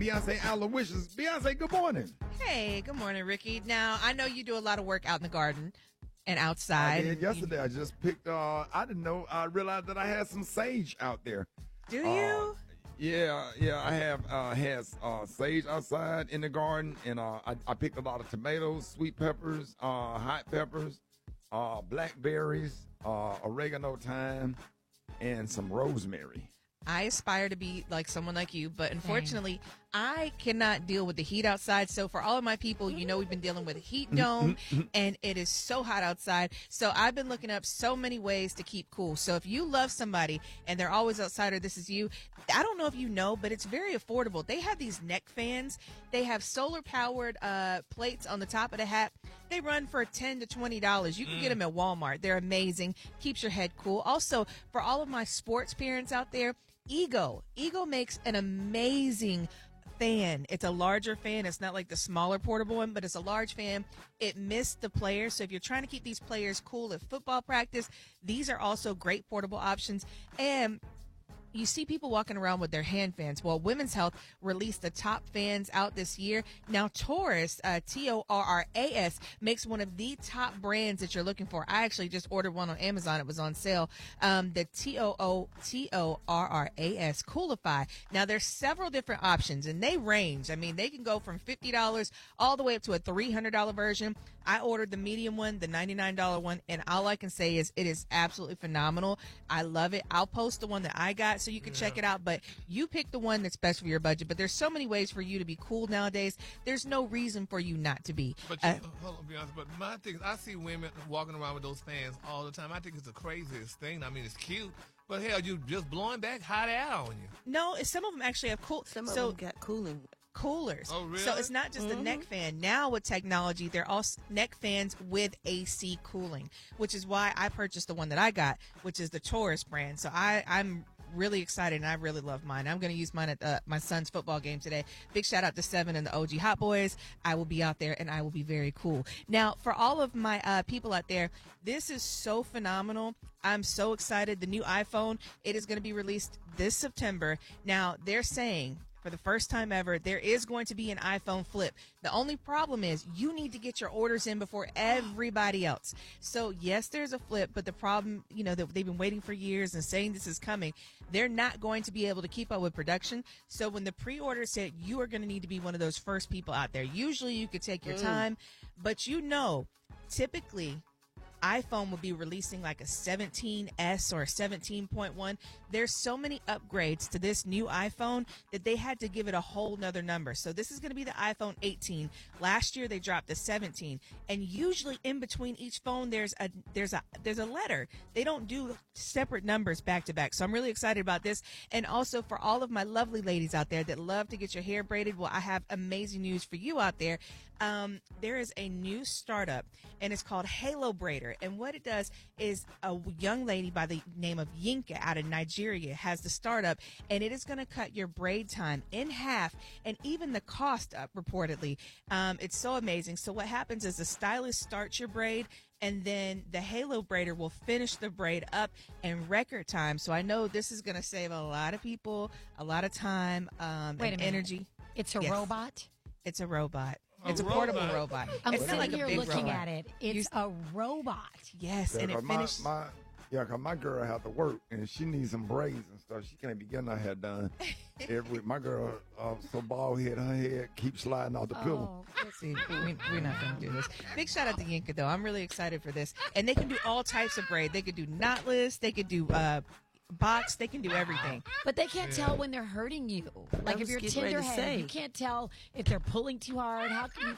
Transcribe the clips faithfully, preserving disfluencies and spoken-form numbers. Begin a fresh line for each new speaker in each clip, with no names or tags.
Beyonce Aloysius. Beyonce, good morning.
Hey, good morning, Ricky. Now, I know you do a lot of work out in the garden and outside.
I did yesterday. I just picked, uh, I didn't know, I realized that I had some sage out there.
Do you?
Uh, yeah, yeah, I have uh, had uh, sage outside in the garden, and uh, I, I picked a lot of tomatoes, sweet peppers, uh, hot peppers, uh, blackberries, uh, oregano, thyme, and some rosemary.
I aspire to be like someone like you, but unfortunately, I cannot deal with the heat outside. So for all of my people, you know, we've been dealing with a heat dome and it is so hot outside. So I've been looking up so many ways to keep cool. So if you love somebody and they're always outside or this is you, I don't know if you know, but it's very affordable. They have these neck fans. They have solar powered uh, plates on the top of the hat. They run for ten to twenty dollars. You can mm. get them at Walmart. They're amazing. Keeps your head cool. Also, for all of my sports parents out there, Ego. Ego makes an amazing fan. It's a larger fan. It's not like the smaller portable one, but it's a large fan. It missed the players. So if you're trying to keep these players cool at football practice, these are also great portable options. And you see people walking around with their hand fans. Well, Women's Health released the top fans out this year. Now, Taurus, uh, T O R R A S, makes one of the top brands that you're looking for. I actually just ordered one on Amazon. It was on sale. Um, the T O O T O R R A S Coolify. Now, there's several different options, and they range. I mean, they can go from fifty dollars all the way up to a three hundred dollars version. I ordered the medium one, the ninety-nine dollars one, and all I can say is it is absolutely phenomenal. I love it. I'll post the one that I got so you can yeah. check it out, but you pick the one that's best for your budget. But there's so many ways for you to be cool nowadays. There's no reason for you not to be.
But
uh,
you, hold on, be honest. But my thing is, I see women walking around with those fans all the time. I think it's the craziest thing. I mean, it's cute, but hell, you just blowing back hot air on you.
No, some of them actually have cool.
Some of
so,
them got cooling.
coolers.
Oh, really?
So it's not just
mm-hmm.
a neck fan. Now with technology, they're all neck fans with A C cooling, which is why I purchased the one that I got, which is the Taurus brand. So I, I'm really excited, and I really love mine. I'm going to use mine at uh, my son's football game today. Big shout out to Seven and the O G Hot Boys. I will be out there, and I will be very cool. Now, for all of my uh, people out there, this is so phenomenal. I'm so excited. The new iPhone, it is going to be released this September. Now, they're saying for the first time ever, there is going to be an iPhone flip. The only problem is you need to get your orders in before everybody else. So yes, there's a flip, but the problem, you know, that they've been waiting for years and saying this is coming. They're not going to be able to keep up with production. So when the pre-order said you are going to need to be one of those first people out there, usually you could take your mm. time, but you know, typically iPhone will be releasing like a seventeen S or a seventeen point one. There's so many upgrades to this new iPhone that they had to give it a whole nother number. So this is going to be the iPhone eighteen. Last year they dropped the seventeen, and usually in between each phone there's a there's a there's a letter. They don't do separate numbers back to back. So I'm really excited about this. And also for all of my lovely ladies out there that love to get your hair braided, well, I have amazing news for you out there. Um, there is a new startup, and it's called Halo Braider. And what it does is a young lady by the name of Yinka out of Nigeria has the startup, and it is going to cut your braid time in half and even the cost up, reportedly. Um, it's so amazing. So what happens is the stylist starts your braid, and then the Halo Braider will finish the braid up in record time. So I know this is going to save a lot of people a lot of time um,
Wait
and
a minute.
energy.
It's a
Yes.
robot?
It's a robot.
A
It's a
robot?
portable robot.
I'm
it's
sitting
not like
here
a big
looking
robot.
at it. It's a robot.
Yes,
Yeah,
and it
'cause my,
finished.
my, yeah, because my girl have to work, and she needs some braids and stuff. She can't be getting her hair done. Every My girl, uh, so bald head, her head keeps sliding off the pillow.
Oh,
See, we, we're not going to do this. Big shout out to Yinka, though. I'm really excited for this. And they can do all types of braid. They could do knotless. They could do uh, box. They can do everything.
but they can't tell when they're hurting you. Like
was
if you're
getting ready to
tenderheaded,
say.
you can't tell if they're pulling too hard. How can you?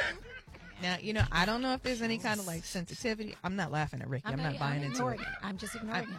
Now, you know, I don't know if there's any kind of like sensitivity. I'm not laughing at Ricky. I'm, not, buying
I'm
into
ignoring
it.
it. I'm just ignoring
I-
it.